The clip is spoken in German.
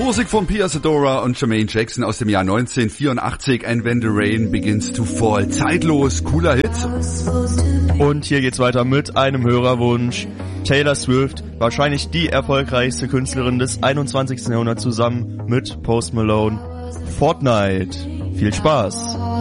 Musik von Pia Zadora und Jermaine Jackson aus dem Jahr 1984, And When the Rain Begins to Fall. Zeitlos, cooler Hit. Und hier geht's weiter mit einem Hörerwunsch. Taylor Swift, wahrscheinlich die erfolgreichste Künstlerin des 21. Jahrhunderts, zusammen mit Post Malone. Fortnite. Viel Spaß.